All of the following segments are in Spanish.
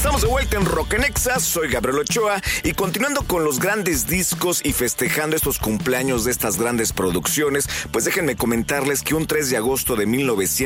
Estamos de vuelta en Rock en Exa, soy Gabriel Ochoa y continuando con los grandes discos y festejando estos cumpleaños de estas grandes producciones, pues déjenme comentarles que un 3 de agosto de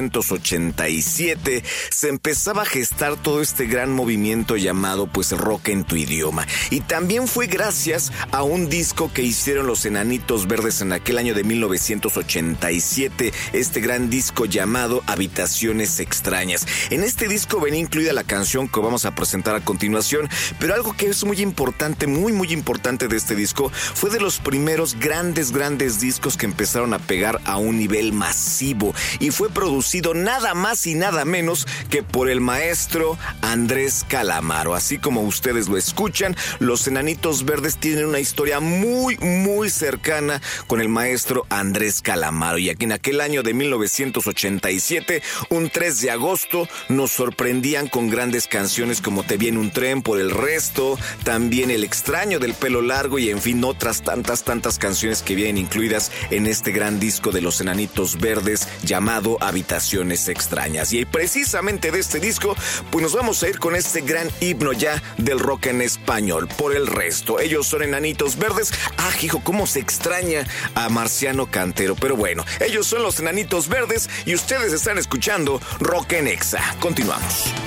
1987 se empezaba a gestar todo este gran movimiento llamado pues rock en tu idioma. Y también fue gracias a un disco que hicieron los Enanitos Verdes en aquel año de 1987, este gran disco llamado Habitaciones Extrañas. En este disco venía incluida la canción que vamos a presentar a continuación, pero algo que es muy importante, muy importante de este disco, fue de los primeros grandes discos que empezaron a pegar a un nivel masivo y fue producido nada más y nada menos que por el maestro Andrés Calamaro. Así como ustedes lo escuchan, los Enanitos Verdes tienen una historia muy cercana con el maestro Andrés Calamaro, y aquí en aquel año de 1987, un 3 de agosto, nos sorprendían con grandes canciones como Te viene un tren, Por el resto, también El extraño del pelo largo y en fin otras tantas canciones que vienen incluidas en este gran disco de los Enanitos Verdes llamado Habitaciones Extrañas. Y precisamente de este disco pues nos vamos a ir con este gran himno ya del rock en español, Por el resto. Ellos son Enanitos Verdes. Hijo, cómo se extraña a Marciano Cantero, pero bueno, ellos son los Enanitos Verdes y ustedes están escuchando Rock en Exa. Continuamos.